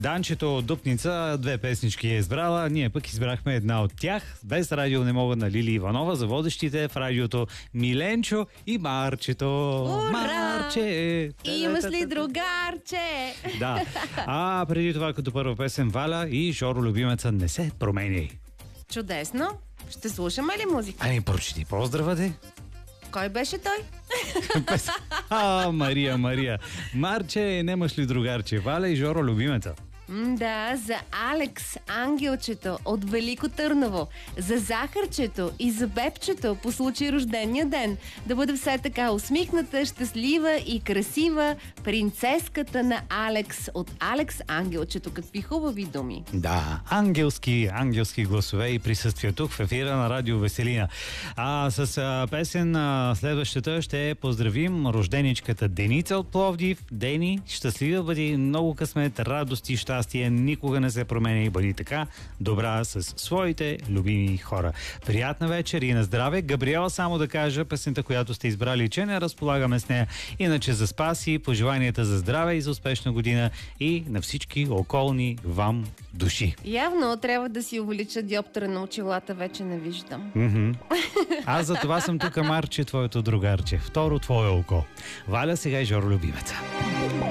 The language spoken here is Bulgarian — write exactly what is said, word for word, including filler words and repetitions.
Данчето от Дупница две песнички е избрала, ние пък избрахме една от тях. Без радио не мога на Лили Иванова, за водещите в радиото Миленчо и Марчето. Ура! Марче! Имаш ли другарче? Да. А преди това като първа песен Валя и Жоро любимеца Не се променяй. Чудесно. Ще слушаме ли музика? Ами прочети поздрава де. Кой беше той? А, Мария, Мария. Марче, немаш ли другарче? Валя и Жоро любимеца. М, да, за Алекс, ангелчето от Велико Търново, за Захарчето и за Бебчето по случай рождения ден. Да бъде все така усмихната, щастлива и красива принцеската на Алекс от Алекс Ангелчето. Какви хубави думи. Да, ангелски, ангелски гласове и присъствие тук в ефира на Радио Веселина. А с а, песен а, следващата ще поздравим рожденичката Деница от Пловдив. Дени, щастлива бъди, много късмет, радост и щастие, никога не се променя и бъди така добра с своите любими хора. Приятна вечер и на здраве. Габриела, само да кажа песента, която сте избрали, че не разполагаме с нея. Иначе за спаси, пожеланията за здраве и за успешна година и на всички околни вам души. Явно трябва да си увелича диоптера на очилата, вече не виждам. Mm-hmm. Аз за това съм тук, Марче, твоето другарче. Второ твое око. Валя, сега и Жоро любимеца.